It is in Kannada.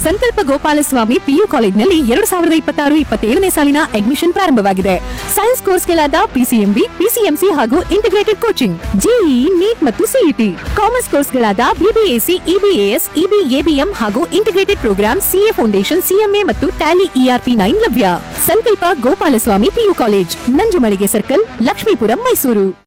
ಸಂಕಲ್ಪ ಗೋಪಾಲಸ್ವಾಮಿ ಪಿಯು ಕಾಲೇಜಿನಲ್ಲಿ 2026-27ನೇ ಸಾಲಿನ ಅಡ್ಮಿಷನ್ ಪ್ರಾರಂಭವಾಗಿದೆ. ಸೈನ್ಸ್ ಕೋರ್ಸ್ಗಳಾದ ಪಿಸಿಎಂಬಿ, ಪಿಸಿಎಂಸಿ ಹಾಗೂ ಇಂಟಿಗ್ರೇಟೆಡ್ ಕೋಚಿಂಗ್, ಜೆಇಇ, ನೀಟ್ ಮತ್ತು ಸಿಇಟಿ. ಕಾಮರ್ಸ್ ಕೋರ್ಸ್ಗಳಾದ ಬಿಬಿಎಸಿ, ಇಬಿಎಎಸ್, ಇಬಿಎಬಿಎಂ ಹಾಗೂ integrated program, CA foundation, CMA ಮತ್ತು ಟ್ಯಾಲಿ ERP 9 ಲಭ್ಯ. ಸಂಕಲ್ಪ Gopalaswamy PU college, Nanjumalige circle, Lakshmipuram, Mysuru.